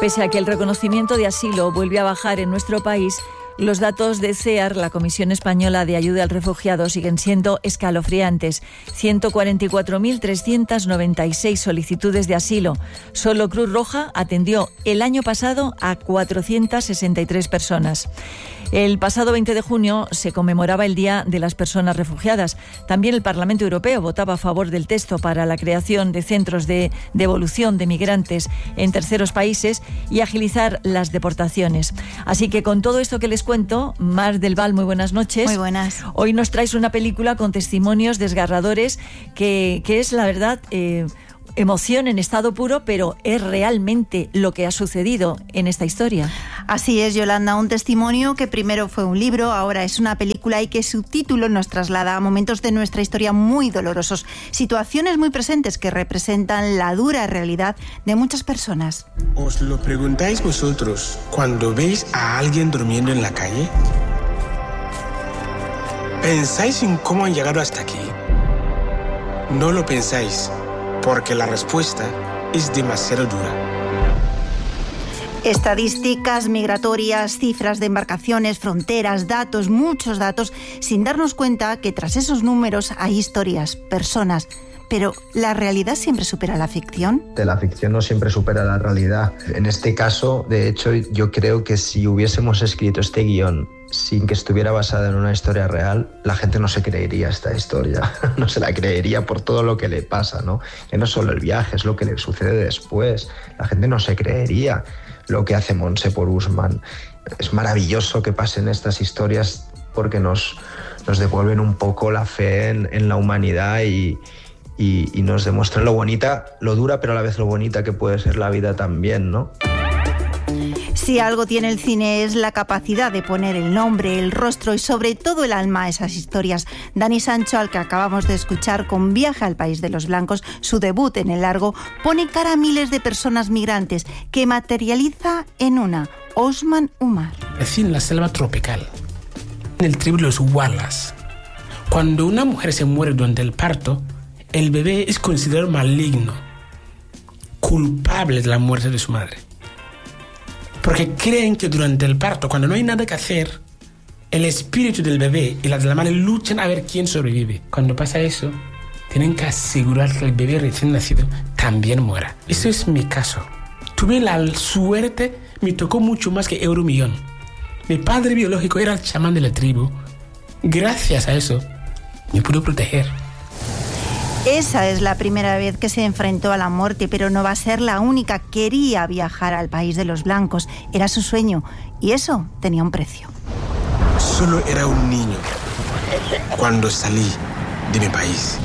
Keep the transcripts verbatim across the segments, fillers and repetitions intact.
Pese a que el reconocimiento de asilo vuelve a bajar en nuestro país, los datos de C E A R, la Comisión Española de Ayuda al Refugiado, siguen siendo escalofriantes. ciento cuarenta y cuatro mil trescientas noventa y seis solicitudes de asilo. Solo Cruz Roja atendió el año pasado a cuatrocientas sesenta y tres personas. El pasado veinte de junio se conmemoraba el Día de las Personas Refugiadas. También el Parlamento Europeo votaba a favor del texto para la creación de centros de devolución de migrantes en terceros países y agilizar las deportaciones. Así que con todo esto que les cuento, Mar del Val, muy buenas noches. Muy buenas. Hoy nos traes una película con testimonios desgarradores que, que es, la verdad, eh, emoción en estado puro, pero es realmente lo que ha sucedido en esta historia. Así es, Yolanda, un testimonio que primero fue un libro, ahora es una película y que su título nos traslada a momentos de nuestra historia muy dolorosos, situaciones muy presentes que representan la dura realidad de muchas personas. ¿Os lo preguntáis vosotros cuando veis a alguien durmiendo en la calle? ¿Pensáis en cómo han llegado hasta aquí? No lo pensáis, porque la respuesta es demasiado dura. Estadísticas migratorias, cifras de embarcaciones, fronteras, datos, muchos datos, sin darnos cuenta que tras esos números hay historias, personas. Pero ¿la realidad siempre supera la ficción? La ficción no siempre supera la realidad. En este caso, de hecho, yo creo que si hubiésemos escrito este guión sin que estuviera basada en una historia real, la gente no se creería esta historia. No se la creería por todo lo que le pasa, ¿no? Que no solo el viaje, es lo que le sucede después. La gente no se creería lo que hace Montse por Usman. Es maravilloso que pasen estas historias porque nos, nos devuelven un poco la fe en, en la humanidad y, y, y nos demuestran lo bonita, lo dura, pero a la vez lo bonita que puede ser la vida también, ¿no? Si algo tiene el cine es la capacidad de poner el nombre, el rostro y sobre todo el alma a esas historias. Dani Sancho, al que acabamos de escuchar con Viaje al País de los Blancos, su debut en el largo, pone cara a miles de personas migrantes que materializa en una, Osman Umar. Nací en la selva tropical, en el tribu de los Walas. Cuando una mujer se muere durante el parto, el bebé es considerado maligno, culpable de la muerte de su madre. Porque creen que durante el parto, cuando no hay nada que hacer, el espíritu del bebé y la de la madre luchan a ver quién sobrevive. Cuando pasa eso, tienen que asegurar que el bebé recién nacido también muera. Eso es mi caso. Tuve la suerte, me tocó mucho más que Euromillón. Mi padre biológico era el chamán de la tribu. Gracias a eso, me pudo proteger. Esa es la primera vez que se enfrentó a la muerte, pero no va a ser la única. Quería viajar al país de los blancos, era su sueño, y eso tenía un precio. Solo era un niño cuando salí de mi país.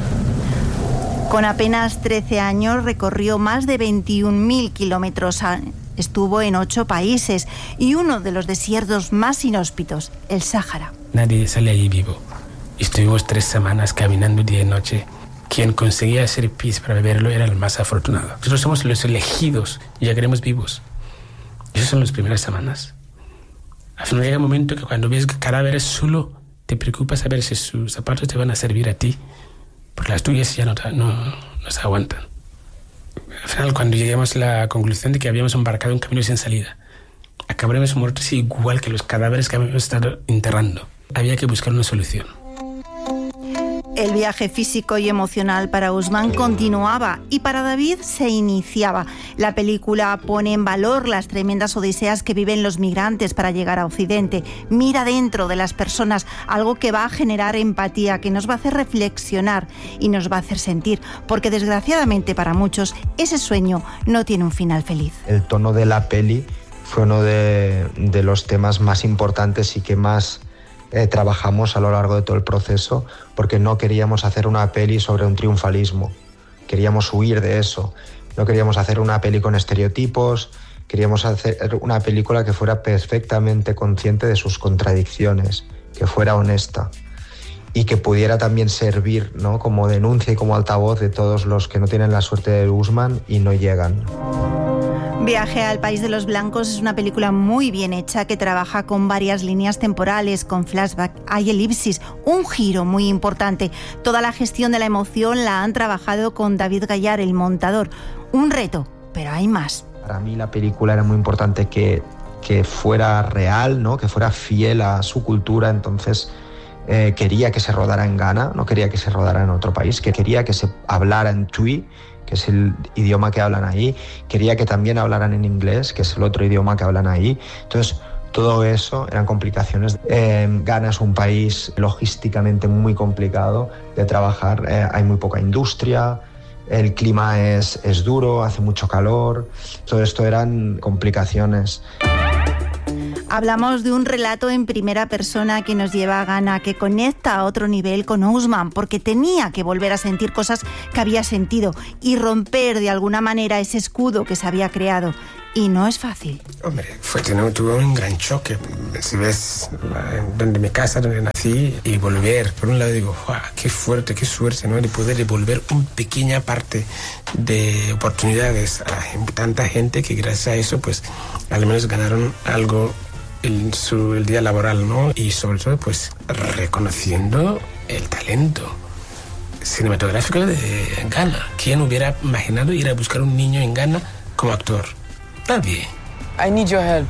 Con apenas trece años recorrió más de veintiún mil kilómetros. Estuvo en ocho países y uno de los desiertos más inhóspitos, el Sáhara. Nadie sale allí vivo. Estuvimos tres semanas caminando día y noche. Quien conseguía hacer pis para beberlo era el más afortunado. Nosotros somos los elegidos y llegaremos vivos. Esas son las primeras semanas. Al final llega un momento que cuando ves cadáveres solo te preocupas a ver si sus zapatos te van a servir a ti, porque las tuyas ya no, no, no se aguantan. Al final, cuando llegamos a la conclusión de que habíamos embarcado un camino sin salida, acabaremos muertos igual que los cadáveres que habíamos estado enterrando. Había que buscar una solución. El viaje físico y emocional para Usman continuaba y para David se iniciaba. La película pone en valor las tremendas odiseas que viven los migrantes para llegar a Occidente. Mira dentro de las personas, algo que va a generar empatía, que nos va a hacer reflexionar y nos va a hacer sentir, porque desgraciadamente para muchos ese sueño no tiene un final feliz. El tono de la peli fue uno de, de los temas más importantes y que más Eh, trabajamos a lo largo de todo el proceso, porque no queríamos hacer una peli sobre un triunfalismo, queríamos huir de eso, no queríamos hacer una peli con estereotipos, queríamos hacer una película que fuera perfectamente consciente de sus contradicciones, que fuera honesta y que pudiera también servir, ¿no?, como denuncia y como altavoz de todos los que no tienen la suerte de Usman y no llegan. Viaje al País de los Blancos es una película muy bien hecha que trabaja con varias líneas temporales, con flashback, hay elipsis, un giro muy importante. Toda la gestión de la emoción la han trabajado con David Gallar, el montador. Un reto, pero hay más. Para mí la película era muy importante que, que fuera real, ¿no? Que fuera fiel a su cultura, entonces eh, quería que se rodara en Ghana, no quería que se rodara en otro país, que quería que se hablara en Twi, que es el idioma que hablan ahí, quería que también hablaran en inglés, que es el otro idioma que hablan ahí. Entonces, todo eso eran complicaciones. Eh, Ghana es un país logísticamente muy complicado de trabajar, eh, hay muy poca industria, el clima es, es duro, hace mucho calor, todo esto eran complicaciones. Hablamos de un relato en primera persona que nos lleva a Ghana, que conecta a otro nivel con Ousmane, porque tenía que volver a sentir cosas que había sentido y romper de alguna manera ese escudo que se había creado. Y no es fácil. Hombre, fue, tuve un gran choque. Si ves donde mi casa, donde nací, y volver, por un lado digo, wow, qué fuerte, qué suerte, ¿no? De poder devolver una pequeña parte de oportunidades a tanta gente que gracias a eso, pues, al menos ganaron algo en su el día laboral, ¿no? Y sobre todo, pues, reconociendo el talento cinematográfico de Ghana. ¿Quién hubiera imaginado ir a buscar un niño en Ghana como actor? Nadie. I need your help.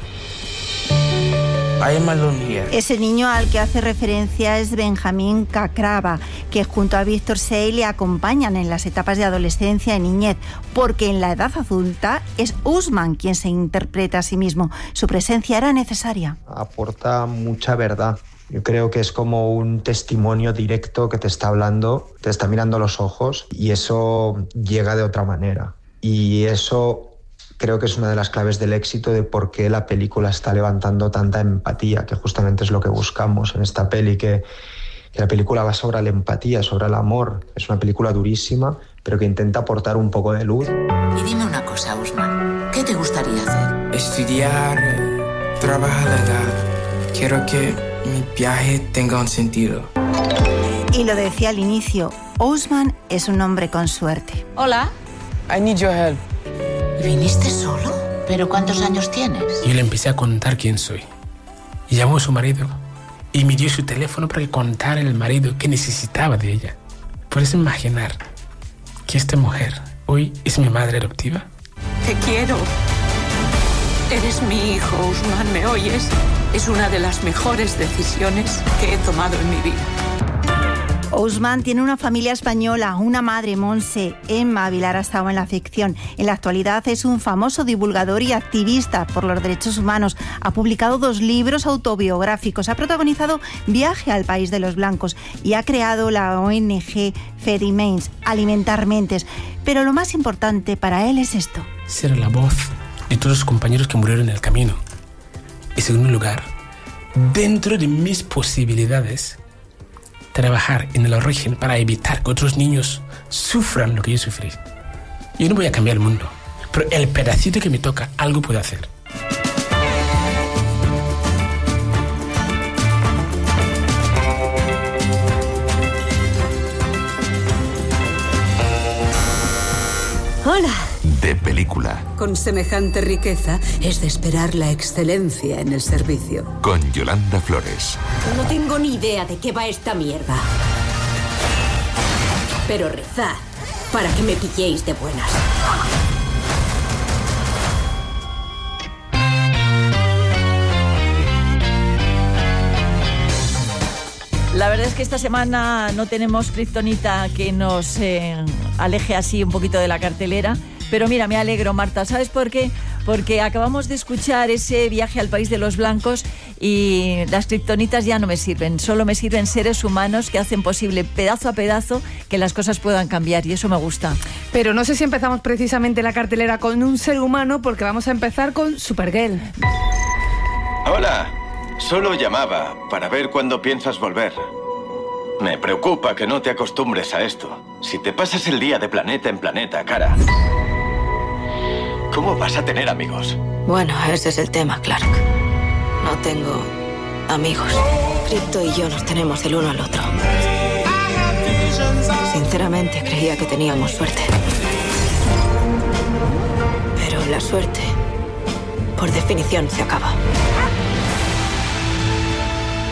I am alone here. Ese niño al que hace referencia es Benjamín Kakraba, que junto a Víctor Sey le acompañan en las etapas de adolescencia y niñez, porque en la edad adulta es Ousmane quien se interpreta a sí mismo. Su presencia era necesaria. Aporta mucha verdad. Yo creo que es como un testimonio directo que te está hablando, te está mirando a los ojos, y eso llega de otra manera. Y eso creo que es una de las claves del éxito de por qué la película está levantando tanta empatía, que justamente es lo que buscamos en esta peli, que, que la película va sobre la empatía, sobre el amor. Es una película durísima, pero que intenta aportar un poco de luz. Y dime una cosa, Ousmane, ¿qué te gustaría hacer? Estudiar, trabajar. Quiero que mi viaje tenga un sentido. Y lo decía al inicio, Ousmane es un hombre con suerte. Hola. I need your help. ¿Viniste solo? ¿Pero cuántos años tienes? Yo le empecé a contar quién soy. Y llamó a su marido y me dio su teléfono para que contara el marido que necesitaba de ella. ¿Puedes imaginar que esta mujer hoy es mi madre adoptiva? Te quiero. Eres mi hijo, Ousmane, ¿me oyes? Es una de las mejores decisiones que he tomado en mi vida. Ousmane tiene una familia española, una madre, Monse. Emma Vilar ha estado en la ficción. En la actualidad es un famoso divulgador y activista por los derechos humanos. Ha publicado dos libros autobiográficos, ha protagonizado Viaje al País de los Blancos y ha creado la O N G Feed Minds, Alimentar Mentes. Pero lo más importante para él es esto. Ser la voz de todos los compañeros que murieron en el camino. Y en segundo lugar, dentro de mis posibilidades, trabajar en el origen para evitar que otros niños sufran lo que yo sufrí. Yo no voy a cambiar el mundo, pero el pedacito que me toca, algo puedo hacer. Hola. De película. Con semejante riqueza es de esperar la excelencia en el servicio. Con Yolanda Flores. No tengo ni idea de qué va esta mierda. Pero rezad para que me pilléis de buenas. La verdad es que esta semana no tenemos kriptonita que nos eh, aleje así un poquito de la cartelera. Pero mira, me alegro, Marta. ¿Sabes por qué? Porque acabamos de escuchar ese Viaje al País de los Blancos y las kriptonitas ya no me sirven. Solo me sirven seres humanos que hacen posible pedazo a pedazo que las cosas puedan cambiar, y eso me gusta. Pero no sé si empezamos precisamente la cartelera con un ser humano, porque vamos a empezar con Supergirl. Hola. Solo llamaba para ver cuándo piensas volver. Me preocupa que no te acostumbres a esto. Si te pasas el día de planeta en planeta, cara, ¿cómo vas a tener amigos? Bueno, ese es el tema, Clark. No tengo amigos. Krypto y yo nos tenemos el uno al otro. Sinceramente, creía que teníamos suerte. Pero la suerte, por definición, se acaba.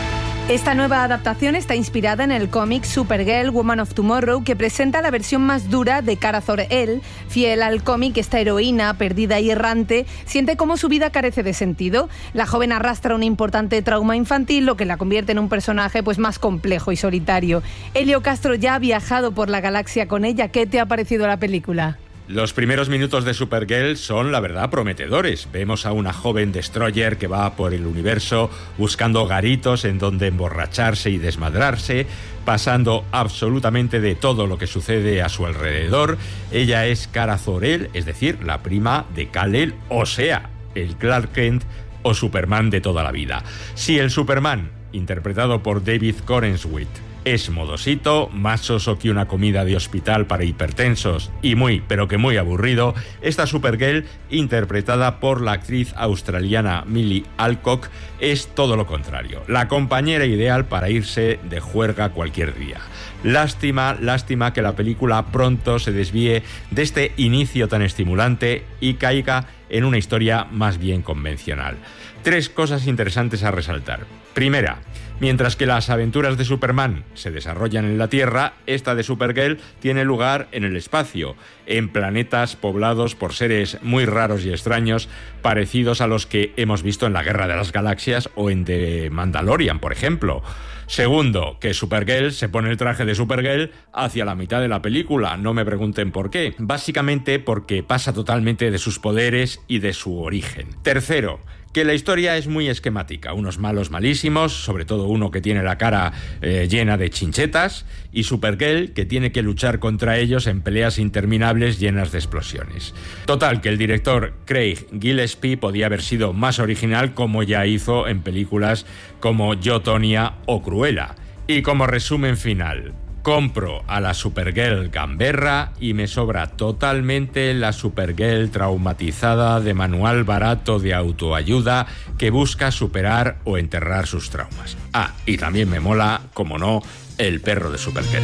Esta nueva adaptación está inspirada en el cómic Supergirl, Woman of Tomorrow, que presenta la versión más dura de Kara Zor-El. Fiel al cómic, esta heroína, perdida y errante, siente cómo su vida carece de sentido. La joven arrastra un importante trauma infantil, lo que la convierte en un personaje pues, más complejo y solitario. Elio Castro ya ha viajado por la galaxia con ella. ¿Qué te ha parecido la película? Los primeros minutos de Supergirl son, la verdad, prometedores. Vemos a una joven destroyer que va por el universo buscando garitos en donde emborracharse y desmadrarse, pasando absolutamente de todo lo que sucede a su alrededor. Ella es Kara Zor-El, es decir, la prima de Kal-El, o sea, el Clark Kent o Superman de toda la vida. Si el Superman, interpretado por David Corenswet, es modosito, más soso que una comida de hospital para hipertensos y muy, pero que muy aburrido, esta Supergirl, interpretada por la actriz australiana Millie Alcock, es todo lo contrario, la compañera ideal para irse de juerga cualquier día. Lástima, lástima que la película pronto se desvíe de este inicio tan estimulante y caiga en una historia más bien convencional. Tres cosas interesantes a resaltar. Primera, mientras que las aventuras de Superman se desarrollan en la Tierra, esta de Supergirl tiene lugar en el espacio, en planetas poblados por seres muy raros y extraños, parecidos a los que hemos visto en la Guerra de las Galaxias o en The Mandalorian, por ejemplo. Segundo, que Supergirl se pone el traje de Supergirl hacia la mitad de la película, no me pregunten por qué. Básicamente porque pasa totalmente de sus poderes y de su origen. Tercero, que la historia es muy esquemática, unos malos malísimos, sobre todo uno que tiene la cara eh, llena de chinchetas, y Supergirl que tiene que luchar contra ellos en peleas interminables llenas de explosiones. Total, que el director Craig Gillespie podía haber sido más original, como ya hizo en películas como Yo, Tonya o Cruella. Y como resumen final, compro a la Supergirl gamberra y me sobra totalmente la Supergirl traumatizada de manual barato de autoayuda que busca superar o enterrar sus traumas. Ah, y también me mola, como no, el perro de Supergirl.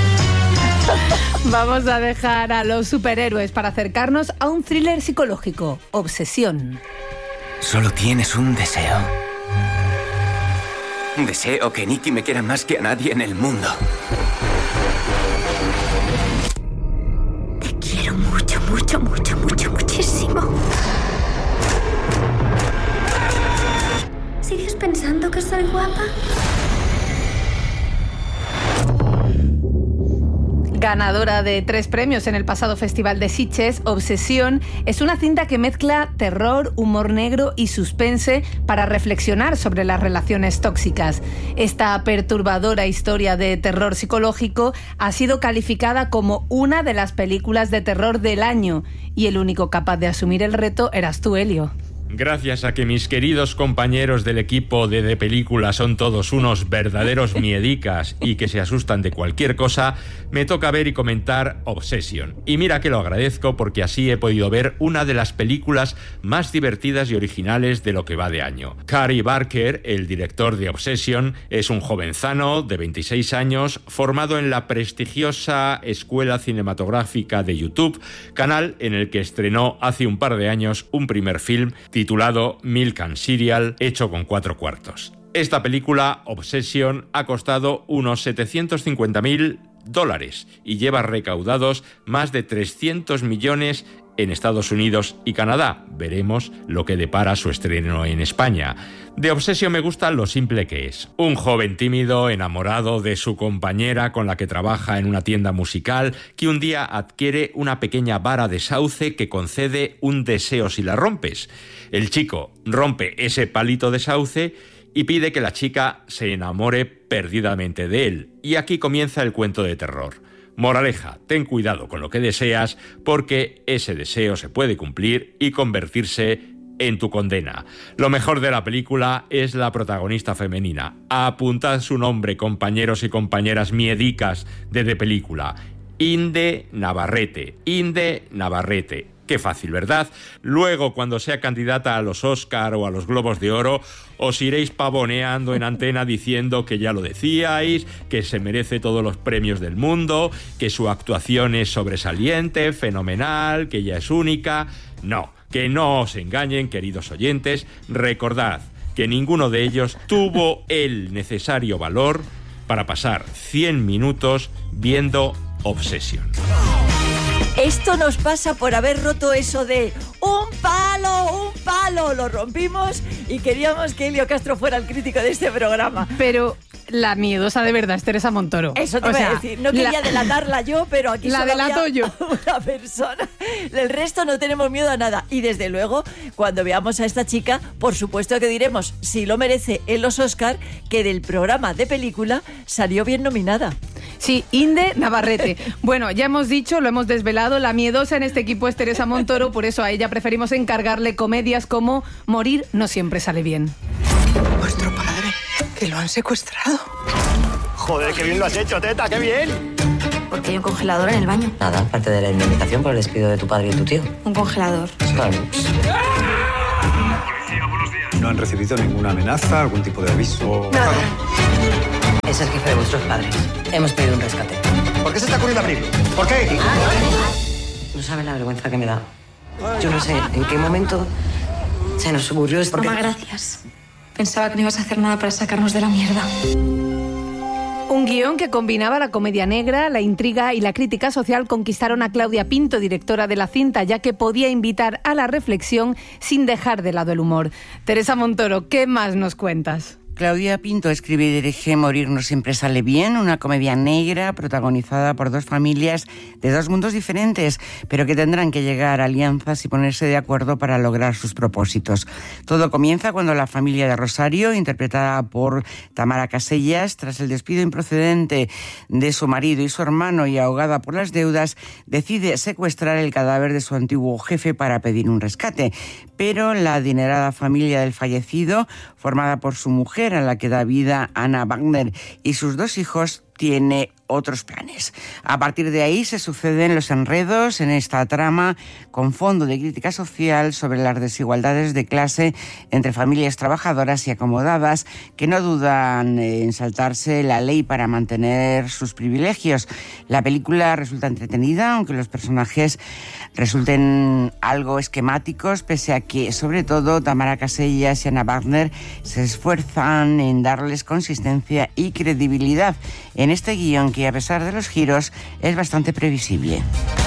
Vamos a dejar a los superhéroes para acercarnos a un thriller psicológico, Obsesión. Solo tienes un deseo. Deseo que Nikki me quiera más que a nadie en el mundo. Mucho, mucho, mucho, mucho, muchísimo. ¿Sigues pensando que soy guapa? Ganadora de tres premios en el pasado Festival de Sitges, Obsesión es una cinta que mezcla terror, humor negro y suspense para reflexionar sobre las relaciones tóxicas. Esta perturbadora historia de terror psicológico ha sido calificada como una de las películas de terror del año y el único capaz de asumir el reto eras tú, Elio. Gracias a que mis queridos compañeros del equipo de De Película son todos unos verdaderos miedicas y que se asustan de cualquier cosa, me toca ver y comentar Obsession. Y mira que lo agradezco porque así he podido ver una de las películas más divertidas y originales de lo que va de año. Cary Barker, el director de Obsession, es un jovenzano de veintiséis años, formado en la prestigiosa Escuela Cinematográfica de YouTube, canal en el que estrenó hace un par de años un primer film titulado Milk and Cereal, hecho con cuatro cuartos. Esta película, Obsession, ha costado unos setecientos cincuenta mil dólares y lleva recaudados más de trescientos millones en Estados Unidos y Canadá. Veremos lo que depara su estreno en España. De Obsession me gusta lo simple que es. Un joven tímido, enamorado de su compañera con la que trabaja en una tienda musical, que un día adquiere una pequeña vara de sauce que concede un deseo si la rompes. El chico rompe ese palito de sauce y pide que la chica se enamore perdidamente de él. Y aquí comienza el cuento de terror. Moraleja, ten cuidado con lo que deseas porque ese deseo se puede cumplir y convertirse en tu condena. Lo mejor de la película es la protagonista femenina. Apuntad su nombre, compañeros y compañeras miedicas de De Película. Inde Navarrete. Inde Navarrete. Qué fácil, ¿verdad? Luego, cuando sea candidata a los Oscar o a los Globos de Oro, os iréis pavoneando en antena diciendo que ya lo decíais, que se merece todos los premios del mundo, que su actuación es sobresaliente, fenomenal, que ella es única. No, que no os engañen, queridos oyentes. Recordad que ninguno de ellos tuvo el necesario valor para pasar cien minutos viendo Obsesión. Esto nos pasa por haber roto eso de un palo, un palo. Lo rompimos y queríamos que Elio Castro fuera el crítico de este programa. Pero la miedosa de verdad es Teresa Montoro. Eso te o iba sea, a decir. No quería la... delatarla yo, pero aquí la solo delato había yo. una persona. Del resto no tenemos miedo a nada. Y desde luego, cuando veamos a esta chica, por supuesto que diremos, si lo merece en los Oscar, que del programa de película salió bien nominada. Sí, Inde Navarrete. Bueno, ya hemos dicho, lo hemos desvelado, la miedosa en este equipo es Teresa Montoro, por eso a ella preferimos encargarle comedias como Morir no siempre sale bien. Vuestro padre, que lo han secuestrado. Joder, qué bien lo has hecho, teta, qué bien. ¿Por qué hay un congelador en el baño? Nada, parte de la indemnización por el despido de tu padre y tu tío. Un congelador. Claro. ¿No han recibido ninguna amenaza, algún tipo de aviso? Nada. Es el jefe de vuestros padres. Hemos pedido un rescate. ¿Por qué se está ocurriendo abrirlo? ¿Por qué? No sabe la vergüenza que me da. Yo no sé en qué momento se nos ocurrió esto. Mamá, gracias. Pensaba que no ibas a hacer nada para sacarnos de la mierda. Un guión que combinaba la comedia negra, la intriga y la crítica social conquistaron a Claudia Pinto, directora de la cinta, ya que podía invitar a la reflexión sin dejar de lado el humor. Teresa Montoro, ¿qué más nos cuentas? Claudia Pinto escribe y dirige Morir no siempre sale bien, una comedia negra protagonizada por dos familias de dos mundos diferentes, pero que tendrán que llegar a alianzas y ponerse de acuerdo para lograr sus propósitos. Todo comienza cuando la familia de Rosario, interpretada por Tamara Casellas, tras el despido improcedente de su marido y su hermano y ahogada por las deudas, decide secuestrar el cadáver de su antiguo jefe para pedir un rescate. Pero la adinerada familia del fallecido, formada por su mujer, a la que da vida Ana Wagner, y sus dos hijos, tiene otros planes. A partir de ahí se suceden los enredos en esta trama con fondo de crítica social sobre las desigualdades de clase entre familias trabajadoras y acomodadas que no dudan en saltarse la ley para mantener sus privilegios. La película resulta entretenida, aunque los personajes resulten algo esquemáticos, pese a que, sobre todo, Tamara Casellas y Ana Wagner se esfuerzan en darles consistencia y credibilidad en este guión que, a pesar de los giros, es bastante previsible.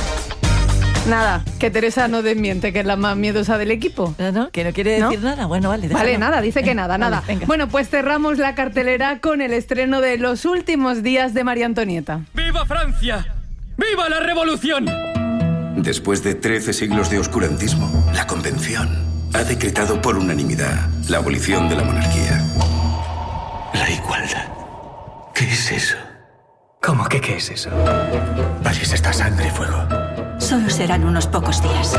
Nada, que Teresa no desmiente que es la más miedosa del equipo. No, no, que no quiere decir ¿No? nada. Bueno, vale. Déjalo. Vale, nada, dice que nada, Vale, nada. venga. Bueno, pues cerramos la cartelera con el estreno de Los últimos días de María Antonieta. ¡Viva Francia! ¡Viva la revolución! Después de trece siglos de oscurantismo, la Convención ha decretado por unanimidad la abolición de la monarquía. La igualdad. ¿Qué es eso? ¿Cómo que qué es eso? París está sangre y fuego. Solo serán unos pocos días.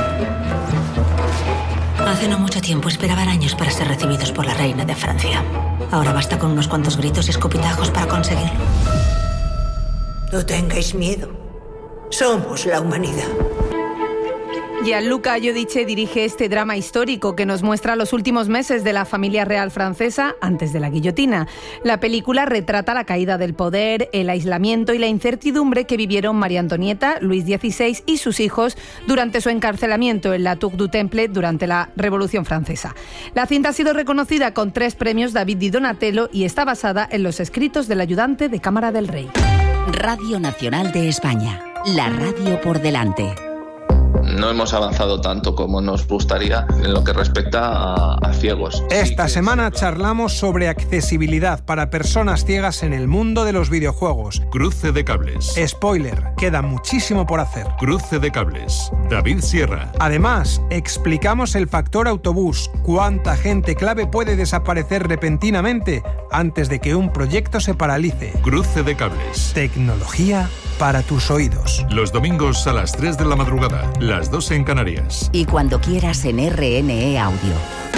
Hace no mucho tiempo esperaban años para ser recibidos por la reina de Francia. Ahora basta con unos cuantos gritos y escupitajos para conseguirlo. No tengáis miedo. Somos la humanidad. Gianluca Giudice dirige este drama histórico que nos muestra los últimos meses de la familia real francesa antes de la guillotina. La película retrata la caída del poder, el aislamiento y la incertidumbre que vivieron María Antonieta, Luis dieciséis y sus hijos durante su encarcelamiento en la Tour du Temple durante la Revolución Francesa. La cinta ha sido reconocida con tres premios David di Donatello y está basada en los escritos del ayudante de Cámara del Rey. Radio Nacional de España, la radio por delante. No hemos avanzado tanto como nos gustaría en lo que respecta a, a ciegos. Esta semana charlamos sobre accesibilidad para personas ciegas en el mundo de los videojuegos. Cruce de cables. Spoiler, queda muchísimo por hacer. Cruce de cables. David Sierra. Además, explicamos el factor autobús. ¿Cuánta gente clave puede desaparecer repentinamente antes de que un proyecto se paralice? Cruce de cables. Tecnología para tus oídos. Los domingos a las tres de la madrugada, las dos en Canarias. Y cuando quieras en R N E Audio.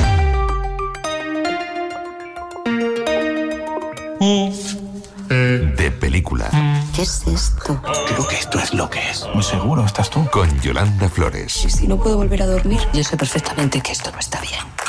De película. ¿Qué es esto? Creo que esto es lo que es. Muy seguro, ¿estás tú? Con Yolanda Flores. ¿Y si no puedo volver a dormir? Yo sé perfectamente que esto no está bien.